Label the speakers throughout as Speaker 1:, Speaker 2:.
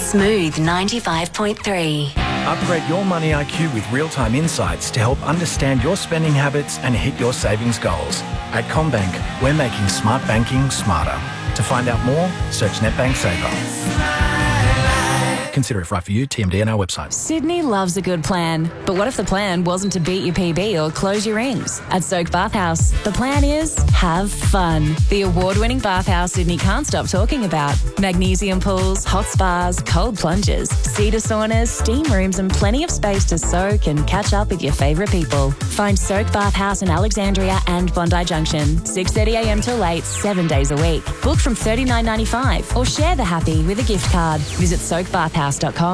Speaker 1: Smooth 95.3.
Speaker 2: Upgrade your money IQ with real-time insights to help understand your spending habits and hit your savings goals. At CommBank, we're making smart banking smarter. To find out more, search NetBank Saver. Consider if right for you. TMD on our website.
Speaker 3: Sydney loves a good plan. But what if the plan wasn't to beat your PB or close your rings? At Soak Bathhouse, the plan is have fun. The award-winning bathhouse Sydney can't stop talking about. Magnesium pools, hot spas, cold plunges, cedar saunas, steam rooms and plenty of space to soak and catch up with your favourite people. Find Soak Bathhouse in Alexandria and Bondi Junction. 6:30am till 8, 7 days a week. Book from $39.95 or share the happy with a gift card. Visit soakbathhouse.com.au.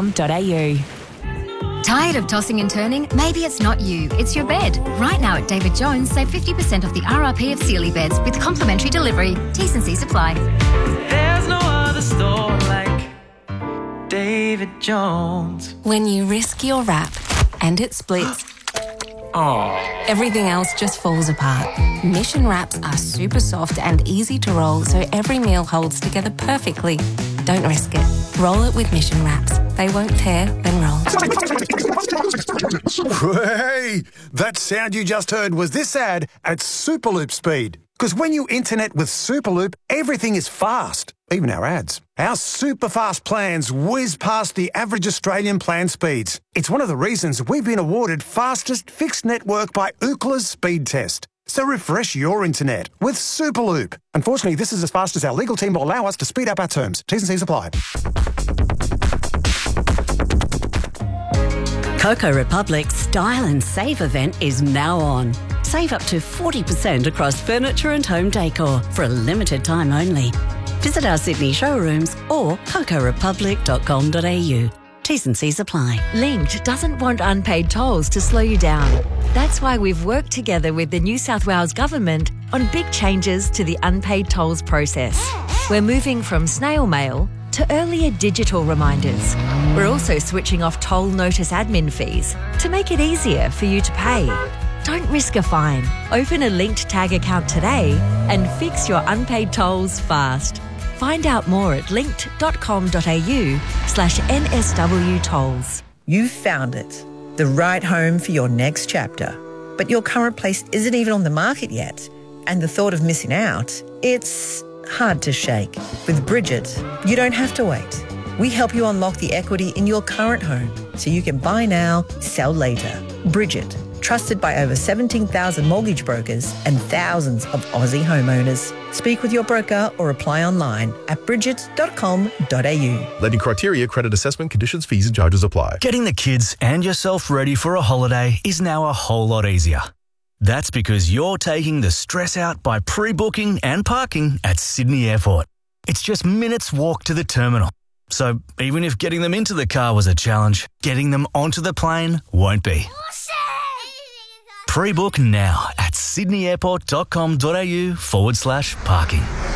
Speaker 4: Tired of tossing and turning? Maybe it's not you, it's your bed. Right now at David Jones, save 50% off the RRP of Sealy beds with complimentary delivery. T's and C's apply.
Speaker 5: There's no other store like David Jones.
Speaker 6: When you risk your wrap and it splits, everything else just falls apart. Mission wraps are super soft and easy to roll, so every meal holds together perfectly. Don't risk it. Roll it with Mission wraps. They won't tear, then roll.
Speaker 7: Hey, that sound you just heard was this ad at Superloop speed. Because when you internet with Superloop, everything is fast, even our ads. Our super fast plans whiz past the average Australian plan speeds. It's one of the reasons we've been awarded fastest fixed network by Ookla's speed test. So refresh your internet with Superloop. Unfortunately, this is as fast as our legal team will allow us to speed up our terms. T's and C's apply.
Speaker 8: Coco Republic's Style and Save event is now on. Save up to 40% across furniture and home decor for a limited time only. Visit our Sydney showrooms or cocorepublic.com.au. T's and C's apply.
Speaker 9: Linked doesn't want unpaid tolls to slow you down. That's why we've worked together with the New South Wales Government on big changes to the unpaid tolls process. We're moving from snail mail to earlier digital reminders. We're also switching off toll notice admin fees to make it easier for you to pay. Don't risk a fine. Open a Linked Tag account today and fix your unpaid tolls fast. Find out more at linked.com.au/NSW tolls.
Speaker 10: You've found it, the right home for your next chapter. But your current place isn't even on the market yet. And the thought of missing out, it's hard to shake. With Bridget, you don't have to wait. We help you unlock the equity in your current home so you can buy now, sell later. Bridget, trusted by over 17,000 mortgage brokers and thousands of Aussie homeowners. Speak with your broker or apply online at bridget.com.au.
Speaker 11: Lending criteria, credit assessment, conditions, fees and charges apply.
Speaker 12: Getting the kids and yourself ready for a holiday is now a whole lot easier. That's because you're taking the stress out by pre-booking and parking at Sydney Airport. It's just minutes walk to the terminal. So even if getting them into the car was a challenge, getting them onto the plane won't be. Pre-book now at sydneyairport.com.au/parking.